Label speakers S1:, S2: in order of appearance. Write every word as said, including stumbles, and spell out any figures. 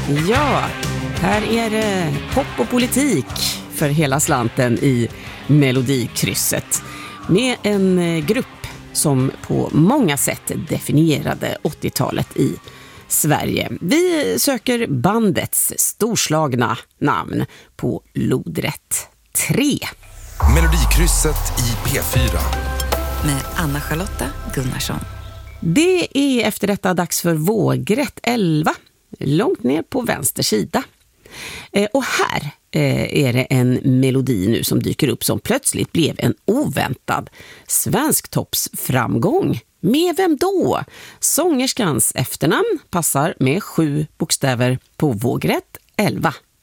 S1: Ja, här är det pop och politik för hela slanten i Melodikrysset. Med en grupp som på många sätt definierade åttiotalet i Sverige. Vi söker bandets storslagna namn på lodrätt tre.
S2: Melodikrysset i P fyra.
S3: Med Anna-Charlotta Gunnarsson.
S1: Det är efter detta dags för vågrätt elva. Långt ner på vänster sida. Eh, och här eh, är det en melodi nu som dyker upp som plötsligt blev en oväntad svensk toppsframgång. Med vem då? Sångerskans efternamn passar med sju bokstäver på vågrätt elva.